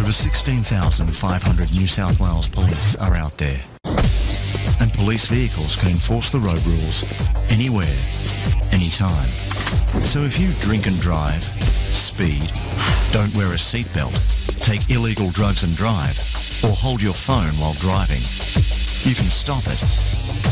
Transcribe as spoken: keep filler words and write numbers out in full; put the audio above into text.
Over sixteen thousand five hundred New South Wales police are out there. And police vehicles can enforce the road rules anywhere, anytime. So if you drink and drive, speed, don't wear a seatbelt, take illegal drugs and drive, or hold your phone while driving, you can stop it.